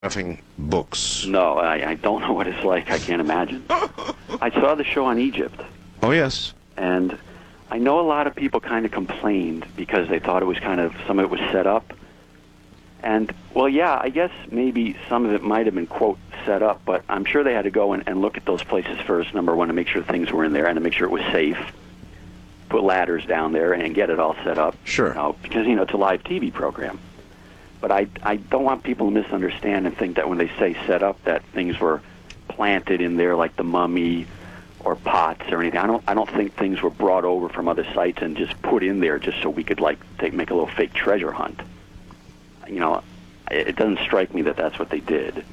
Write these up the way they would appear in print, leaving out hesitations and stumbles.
books. No, I don't know what it's like. I can't imagine. I saw the show on Egypt. Oh, yes. And I know a lot of people kind of complained because they thought it was some of it was set up. And, well, yeah, I guess maybe some of it might have been, quote, set up, but I'm sure they had to go and look at those places first, number one, to make sure things were in there and to make sure it was safe. Put ladders down there and get it all set up. Sure. Because, it's a live TV program. But I don't want people to misunderstand and think that when they say set up that things were planted in there like the mummy or pots or anything. I don't think things were brought over from other sites and just put in there just so we could make a little fake treasure hunt. It doesn't strike me that that's what they did.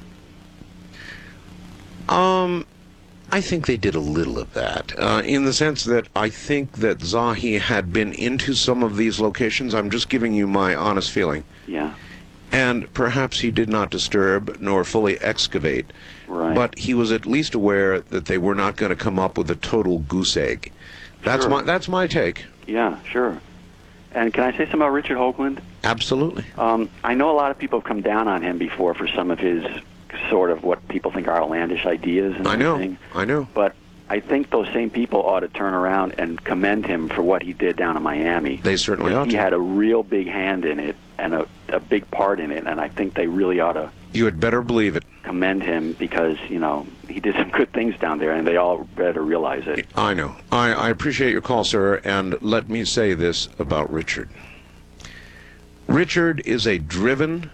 I think they did a little of that, in the sense that I think that Zahi had been into some of these locations. I'm just giving you my honest feeling. Yeah. And perhaps he did not disturb nor fully excavate, right. But he was at least aware that they were not going to come up with a total goose egg. That's my take. Yeah, sure. And can I say something about Richard Hoagland? Absolutely. I know a lot of people have come down on him before for some of his sort of what people think are outlandish ideas and everything. I know. But I think those same people ought to turn around and commend him for what he did down in Miami. They certainly ought to. He had a real big hand in it and a big part in it, and I think they really ought to. You had better believe it. Commend him because, he did some good things down there, and they all better realize it. I know. I appreciate your call, sir, and let me say this about Richard. Richard is a driven,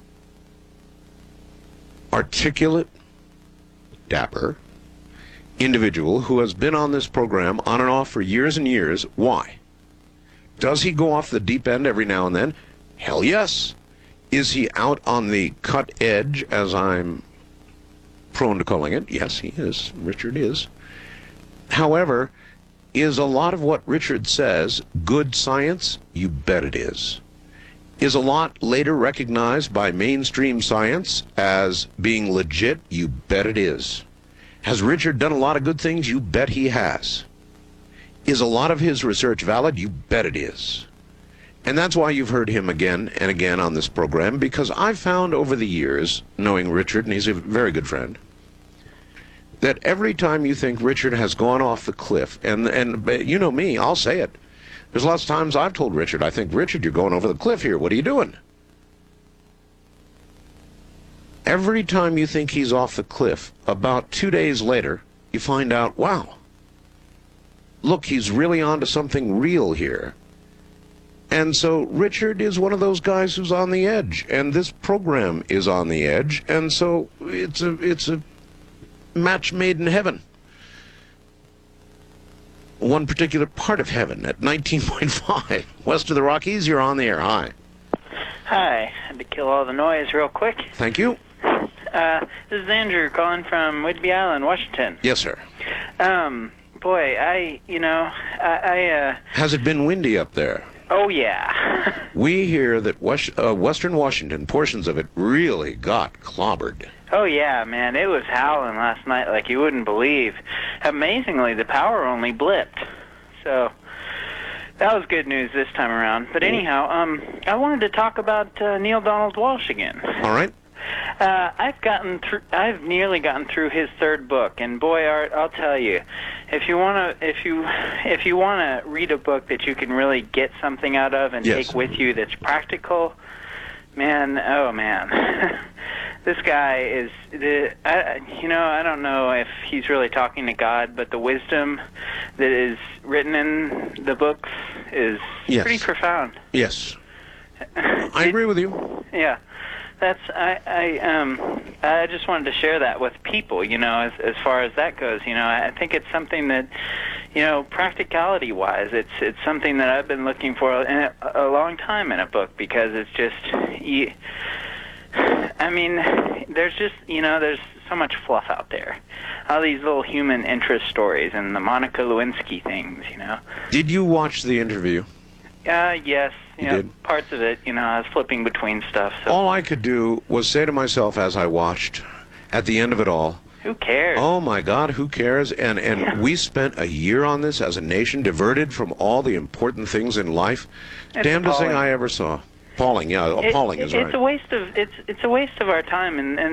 articulate, dapper individual who has been on this program on and off for years and years. Why? Does he go off the deep end every now and then? Hell yes. Is he out on the cut edge, as I'm prone to calling it? Yes, he is. Richard is. However, is a lot of what Richard says good science? You bet it is. Is a lot later recognized by mainstream science as being legit? You bet it is. Has Richard done a lot of good things? You bet he has. Is a lot of his research valid? You bet it is. And that's why you've heard him again and again on this program, because I've found over the years, knowing Richard, and he's a very good friend, that every time you think Richard has gone off the cliff, and you know me, I'll say it. There's lots of times I've told Richard, I think, Richard, you're going over the cliff here. What are you doing? Every time you think he's off the cliff, about 2 days later, you find out, wow, look, he's really onto something real here. And so Richard is one of those guys who's on the edge, and this program is on the edge, and so it's a match made in heaven. One particular part of heaven at 19.5 west of the Rockies. You're on the air. Hi. Hi. Had to kill all the noise real quick. Thank you. This is Andrew calling from Whidbey Island, Washington. Yes, sir. Boy, Has it been windy up there? Oh, yeah. We hear that Western Washington, portions of it, really got clobbered. Oh, yeah, man. It was howling last night like you wouldn't believe. Amazingly, the power only blipped. So that was good news this time around. But anyhow, I wanted to talk about Neil Donald Walsch again. All right. I've nearly gotten through his third book, and boy, Art, I'll tell you, if you wanna read a book that you can really get something out of and yes. take with you that's practical, man, oh man, this guy is I don't know if he's really talking to God, but the wisdom that is written in the books is yes. pretty profound. Yes, I agree with you. Yeah. I just wanted to share that with people, as far as that goes. I think it's something that, practicality-wise, it's something that I've been looking for in a long time in a book, because it's just, there's just, there's so much fluff out there. All these little human interest stories and the Monica Lewinsky things, Did you watch the interview? Yes. Parts of it, I was flipping between stuff. So. All I could do was say to myself as I watched, at the end of it all, who cares? Oh, my God, who cares? And yeah. We spent a year on this as a nation, diverted from all the important things in life. Damnedest thing I ever saw. Appalling, yeah. Appalling is right. It's a waste of our time, and